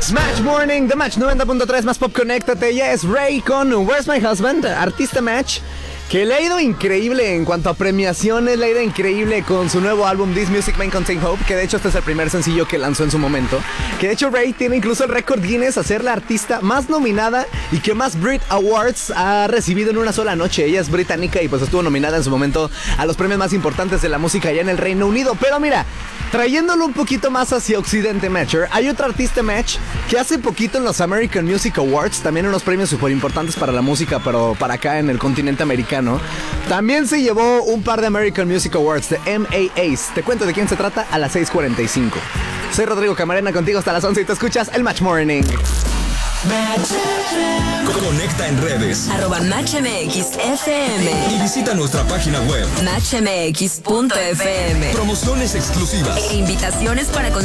Match Morning, The Match 90.3 más Pop, conéctate. Ya es Ray con Where's My Husband, artista Match, que le ha ido increíble en cuanto a premiaciones, le ha ido increíble con su nuevo álbum This Music May Contain Hope, que de hecho este es el primer sencillo que lanzó en su momento, que de hecho Ray tiene incluso el récord Guinness a ser la artista más nominada y que más Brit Awards ha recibido en una sola noche. Ella es británica y pues estuvo nominada en su momento a los premios más importantes de la música allá en el Reino Unido. Pero mira, trayéndolo un poquito más hacia Occidente, Matcher, hay otra artista Match que hace poquito en los American Music Awards, también unos premios súper importantes para la música, pero para acá en el continente americano, también se llevó un par de American Music Awards de MAAs. Te cuento de quién se trata a las 6:45. Soy Rodrigo Camarena, contigo hasta las 11 y te escuchas el Match Morning. Conecta en redes @MatchMXFM y visita nuestra página web MatchMX.fm. Promociones exclusivas E invitaciones para